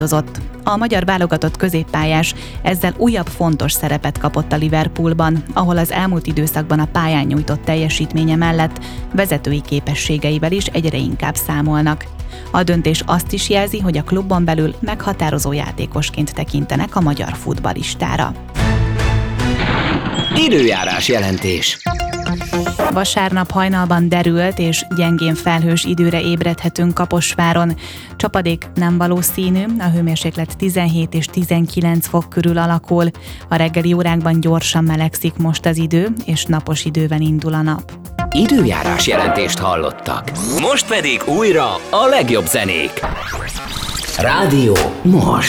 A magyar válogatott középpályás ezzel újabb fontos szerepet kapott a Liverpoolban, ahol az elmúlt időszakban a pályán nyújtott teljesítménye mellett vezetői képességeivel is egyre inkább számolnak. A döntés azt is jelzi, hogy a klubban belül meghatározó játékosként tekintenek a magyar futballistára. Időjárás jelentés. Vasárnap hajnalban derült és gyengén felhős időre ébredhetünk Kaposváron. Csapadék nem valószínű, a hőmérséklet 17 és 19 fok körül alakul. A reggeli órákban gyorsan melegszik most az idő, és napos idővel indul a nap. Időjárás jelentést hallottak. Most pedig újra a legjobb zenék. Rádió most.